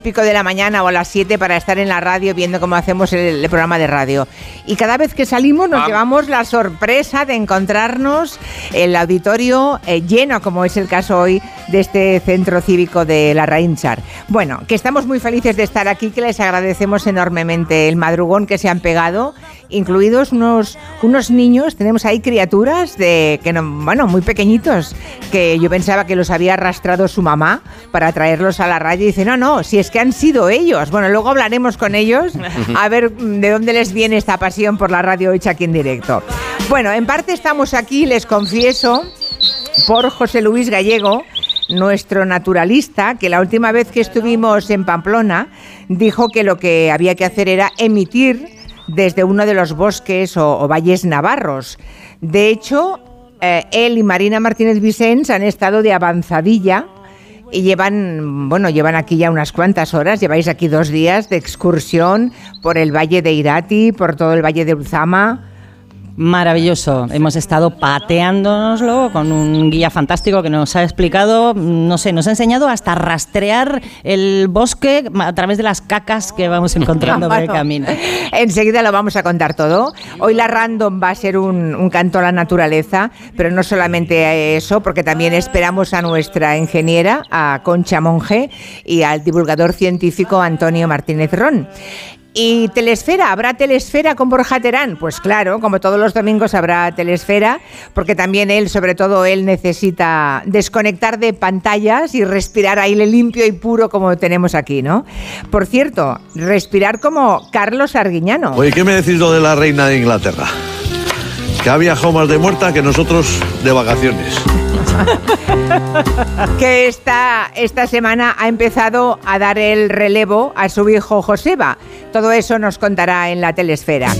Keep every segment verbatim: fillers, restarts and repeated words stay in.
pico de la mañana o a las siete para estar en la radio viendo cómo hacemos el, el programa de radio. Y cada vez que salimos nos ah. llevamos la sorpresa de encontrarnos el auditorio eh, lleno, como es el caso hoy de este centro cívico de Larraínchar. Bueno, que estamos muy felices de estar aquí, que les agradecemos enormemente el madrugón que se han pegado, incluidos unos, unos niños, tenemos ahí criaturas de que no, bueno, muy pequeñitos, que yo pensaba que los había arrastrado su mamá para traerlos a la radio y dice, no, no, si es que han sido ellos. Bueno, luego hablaremos con ellos a ver de dónde les viene esta pasión por la radio hecha aquí en directo. Bueno, en parte estamos aquí, les confieso, por José Luis Gallego, nuestro naturalista, que la última vez que estuvimos en Pamplona dijo que lo que había que hacer era emitir desde uno de los bosques o, o valles navarros. De hecho, eh, él y Marina Martínez Vicens han estado de avanzadilla y llevan, bueno, llevan aquí ya unas cuantas horas, lleváis aquí dos días de excursión por el valle de Irati, por todo el valle de Ulzama. Maravilloso, hemos estado pateándonoslo con un guía fantástico que nos ha explicado, no sé, nos ha enseñado hasta rastrear el bosque a través de las cacas que vamos encontrando por el camino. Enseguida lo vamos a contar todo. Hoy la Random va a ser un, un canto a la naturaleza, pero no solamente eso, porque también esperamos a nuestra ingeniera, a Concha Monge, y al divulgador científico Antonio Martínez Ron. ¿Y Telesfera? ¿Habrá Telesfera con Borja Terán? Pues claro, como todos los domingos habrá Telesfera, porque también él, sobre todo él, necesita desconectar de pantallas y respirar aire limpio y puro como tenemos aquí, ¿no? Por cierto, respirar como Carlos Arguiñano. Oye, ¿qué me decís lo de la reina de Inglaterra? Que ha viajado más de muerta que nosotros de vacaciones. Que esta, esta semana ha empezado a dar el relevo a su hijo Joseba. Todo eso nos contará en la Telesfera.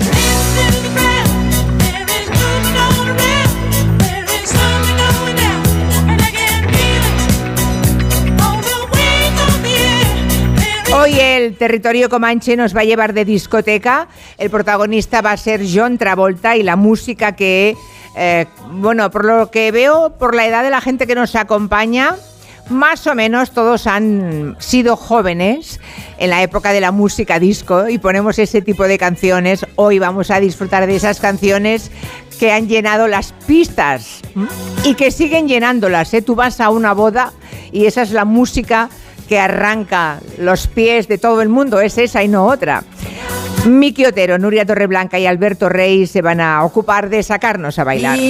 Hoy el territorio comanche nos va a llevar de discoteca. El protagonista va a ser John Travolta y la música que, eh, bueno, por lo que veo, por la edad de la gente que nos acompaña, más o menos todos han sido jóvenes en la época de la música disco y ponemos ese tipo de canciones. Hoy vamos a disfrutar de esas canciones que han llenado las pistas y que siguen llenándolas, ¿eh? Tú vas a una boda y esa es la música que arranca los pies de todo el mundo, es esa y no otra. Miki Otero, Nuria Torreblanca y Alberto Rey se van a ocupar de sacarnos a bailar.